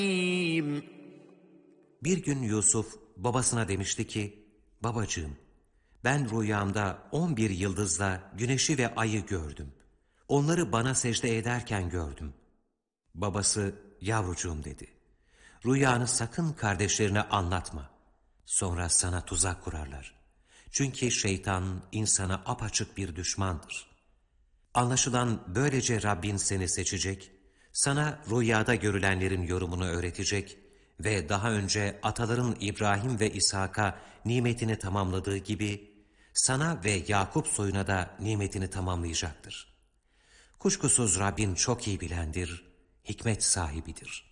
Bir gün Yusuf babasına demişti ki, babacığım, ben rüyamda 11 yıldızla güneşi ve ayı gördüm. Onları bana secde ederken gördüm. Babası, yavrucuğum dedi, rüyanı sakın kardeşlerine anlatma. Sonra sana tuzak kurarlar. Çünkü şeytan insana apaçık bir düşmandır. Anlaşılan böylece Rabbin seni seçecek, sana rüyada görülenlerin yorumunu öğretecek ve daha önce ataların İbrahim ve İshak'a nimetini tamamladığı gibi sana ve Yakup soyuna da nimetini tamamlayacaktır. Kuşkusuz Rabbin çok iyi bilendir, hikmet sahibidir.